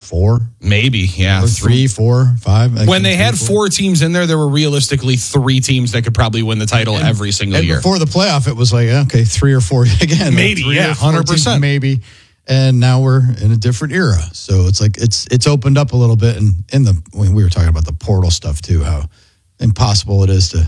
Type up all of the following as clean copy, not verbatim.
4? Maybe, yeah. Or 3, 4, 5. When they had 4 teams in there were realistically 3 teams that could probably win the title every single year. Before the playoff, it was like, okay, 3 or 4 again. Maybe, like 100%. Teams, maybe. And now we're in a different era. So it's like it's opened up a little bit. And when we were talking about the portal stuff too, how impossible it is to.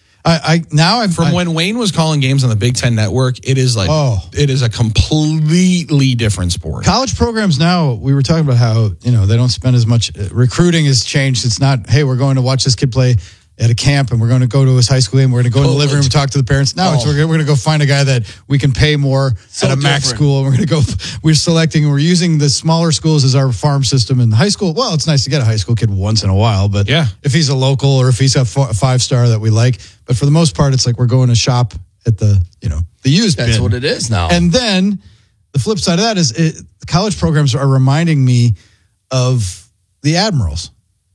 When Wayne was calling games on the Big Ten Network, it is like it is a completely different sport. College programs now, we were talking about how they don't spend as much. Recruiting has changed. It's not, hey, we're going to watch this kid play at a camp and we're going to go to his high school game. We're going to go in the living room and talk to the parents. Now we're going to go find a guy that we can pay more at a MAC school. We're selecting and we're using the smaller schools as our farm system in high school. Well, it's nice to get a high school kid once in a while, but if he's a local or if he's a 5-star that we like, but for the most part, it's like we're going to shop at the used bin. That's what it is now. And then the flip side of that is college programs are reminding me of the Admirals.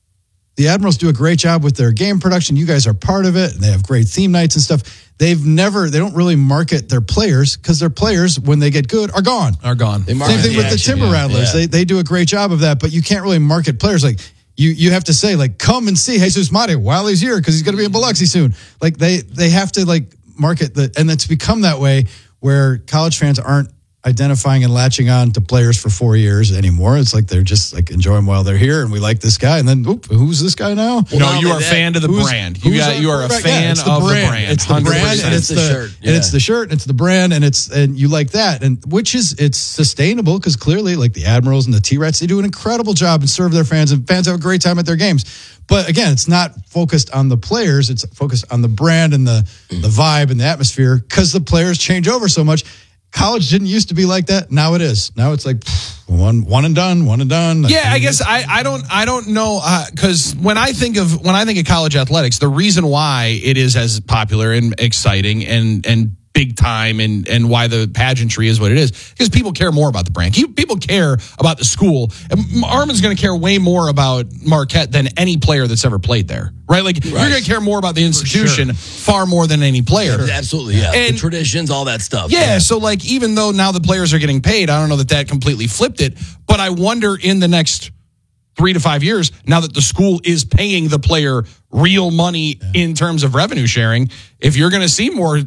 The Admirals do a great job with their game production. You guys are part of it. And they have great theme nights and stuff. They don't really market their players because their players, when they get good, are gone. Same thing with the Timber Rattlers. Yeah. They do a great job of that, but you can't really market players. Like you have to say, like, come and see Jesus Mate while he's here because he's going to be in Biloxi soon. Like they have to like market and it's become that way where college fans aren't identifying and latching on to players for 4 years anymore. It's like they're just like enjoying while they're here, and we like this guy, and then who's this guy now? Well, you are a fan of the brand. You are a fan of the brand. It's the brand, and it's the shirt, and it's the shirt, and it's the brand, and you like that, and it's sustainable because clearly, like the Admirals and the T-Rats, they do an incredible job and serve their fans, and fans have a great time at their games. But again, it's not focused on the players; it's focused on the brand and the vibe and the atmosphere because the players change over so much. College didn't used to be like that. Now it is. Now it's like one and done. Yeah, I guess I don't know because when I think of college athletics, the reason why it is as popular and exciting and big time and why the pageantry is what it is because people care more about the brand. People care about the school. Armin's going to care way more about Marquette than any player that's ever played there, right? Like you're going to care more about the institution far more than any player. Sure. Absolutely, yeah. And the traditions, all that stuff. Yeah, so like even though now the players are getting paid, I don't know that completely flipped it, but I wonder in the next 3 to 5 years, now that the school is paying the player real money in terms of revenue sharing, if you're going to see more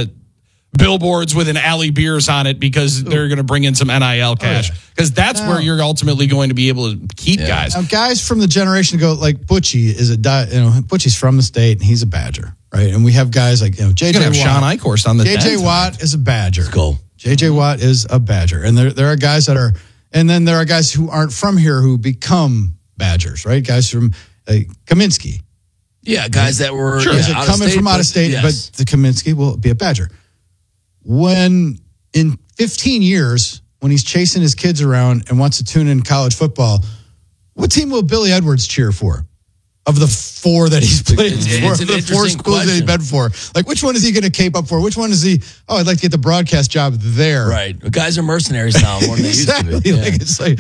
billboards with an Alley Beers on it because they're going to bring in some NIL cash because that's where you're ultimately going to be able to keep guys. Now, guys from the generation ago, like Butchie Butchie's from the state and he's a Badger, right? And we have guys like JJ Watt. Sean Eichhorst on the JJ Watt is a Badger. Let's go. JJ Watt is a Badger, and there are guys that are, and then there are guys who aren't from here who become Badgers, right? Guys from Kaminsky. Yeah, guys that were coming from out of state, but the Kaminsky will be a Badger. When in 15 years, when he's chasing his kids around and wants to tune in college football, what team will Billy Edwards cheer for? Of the 4 that he's played for, the 4 schools that he's been for, like which one is he going to cape up for? Which one is he? Oh, I'd like to get the broadcast job there. Right, guys are mercenaries now more than they used to be. Like it's like,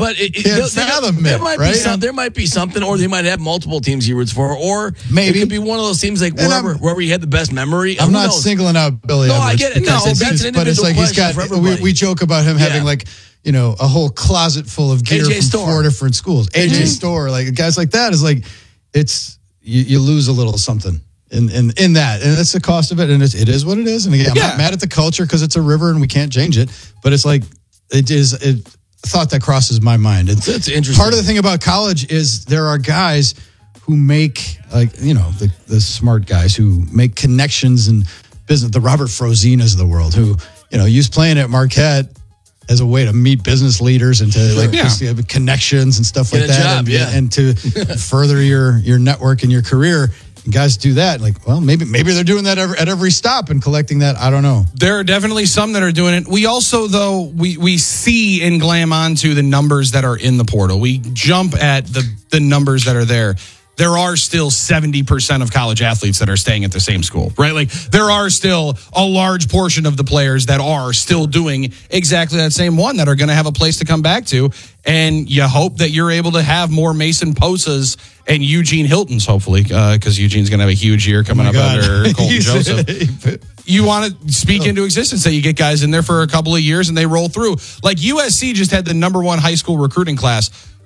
there might be something, or they might have multiple teams he roots for, or maybe it could be one of those teams like wherever he had the best memory. I'm not singling out Billy. No, Edwards I get it. No, that's an individual question. We joke about him having like a whole closet full of gear from 4 different schools. AJ Storr, like guys like that is like. It's you lose a little something in that, and that's the cost of it, and it is what it is. And again, I'm not mad at the culture because it's a river and we can't change it, but it's like it is a thought that crosses my mind. It's interesting. Part of the thing about college is there are guys who make the smart guys who make connections in business. The Robert Frozinas of the world who used playing at Marquette as a way to meet business leaders and to just connections and stuff like that, and to further your network and your career. And guys do that. Like, well, maybe they're doing that at every stop and collecting that. I don't know. There are definitely some that are doing it. We also, though, we see and glam onto the numbers that are in the portal. We jump at the numbers that are there. There are still 70% of college athletes that are staying at the same school, right? Like there are still a large portion of the players that are still doing exactly that same one that are going to have a place to come back to. And you hope that you're able to have more Mason Posas and Eugene Hiltons, hopefully, because Eugene's going to have a huge year coming up under Colton Joseph. You want to speak into existence that you get guys in there for a couple of years and they roll through. Like USC just had the #1 high school recruiting class.